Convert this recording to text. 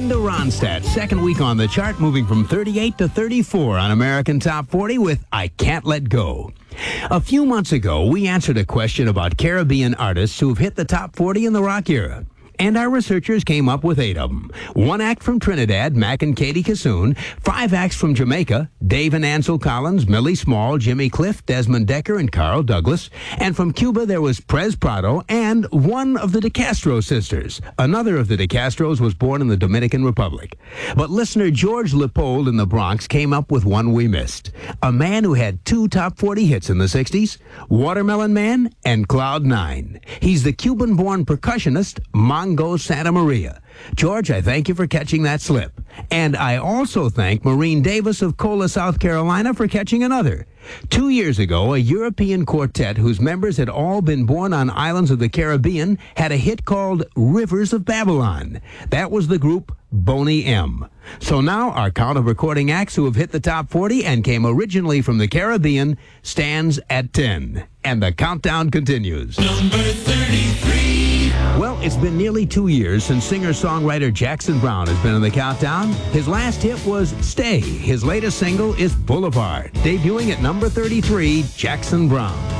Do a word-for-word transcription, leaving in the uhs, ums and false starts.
Linda Ronstadt, second week on the chart, moving from thirty-eight to thirty-four on American Top forty with I Can't Let Go. A few months ago, we answered a question about Caribbean artists who've hit the top forty in the rock era. And our researchers came up with eight of them. One act from Trinidad, Mac and Katie Kassoon. Five acts from Jamaica, Dave and Ansel Collins, Millie Small, Jimmy Cliff, Desmond Decker, and Carl Douglas. And from Cuba, there was Prez Prado and one of the De Castro sisters. Another of the De Castros was born in the Dominican Republic. But listener George Leopold in the Bronx came up with one we missed. A man who had two top forty hits in the sixties, Watermelon Man and Cloud Nine. He's the Cuban-born percussionist, Mongo Santa Maria. George, I thank you for catching that slip. And I also thank Maureen Davis of Cola, South Carolina, for catching another. Two years ago, a European quartet whose members had all been born on islands of the Caribbean had a hit called Rivers of Babylon. That was the group Boney M. So now our count of recording acts who have hit the top forty and came originally from the Caribbean stands at ten. And the countdown continues. Number thirty-three. Well, it's been nearly two years since singer-songwriter Jackson Browne has been in the countdown. His last hit was Stay. His latest single is Boulevard. Debuting at number thirty-three, Jackson Browne.